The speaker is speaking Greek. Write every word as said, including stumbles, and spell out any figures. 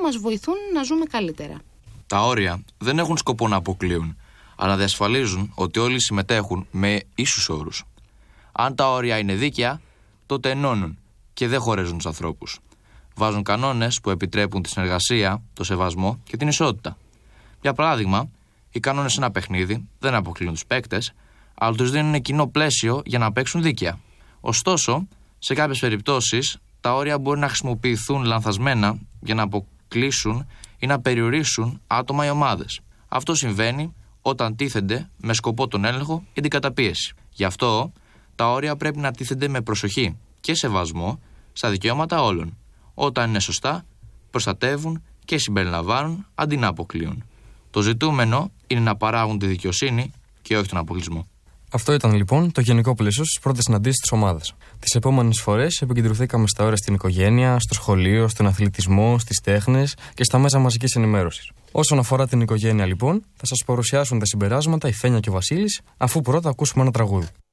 μας βοηθούν να ζούμε καλύτερα. Τα όρια δεν έχουν σκοπό να αποκλείουν, αλλά να διασφαλίζουν ότι όλοι συμμετέχουν με ίσους όρους. Αν τα όρια είναι δίκαια, τότε ενώνουν και δεν χωρίζουν τους ανθρώπους. Βάζουν κανόνες που επιτρέπουν τη συνεργασία, το σεβασμό και την ισότητα. Για παράδειγμα, οι κανόνες σε ένα παιχνίδι δεν αποκλείουν τους παίκτες, αλλά τους δίνουν κοινό πλαίσιο για να παίξουν δίκαια. Ωστόσο, σε κάποιες περιπτώσεις, τα όρια μπορεί να χρησιμοποιηθούν λανθασμένα για να αποκλείσουν ή να περιορίσουν άτομα ή ομάδες. Αυτό συμβαίνει όταν τίθενται με σκοπό τον έλεγχο ή την καταπίεση. Γι' αυτό, τα όρια πρέπει να τίθενται με προσοχή και σεβασμό στα δικαιώματα όλων. Όταν είναι σωστά, προστατεύουν και συμπεριλαμβάνουν αντί να αποκλείουν. Το ζητούμενο είναι να παράγουν τη δικαιοσύνη και όχι τον αποκλεισμό. Αυτό ήταν λοιπόν το γενικό πλαίσιο στις πρώτες συναντήσεις της ομάδας. Τις επόμενες φορές επικεντρωθήκαμε στα όρια στην οικογένεια, στο σχολείο, στον αθλητισμό, στις τέχνες και στα μέσα μαζικής ενημέρωσης. Όσον αφορά την οικογένεια, λοιπόν, θα σας παρουσιάσουν τα συμπεράσματα η Φένια και ο Βασίλης, αφού πρώτα ακούσουμε ένα τραγούδι.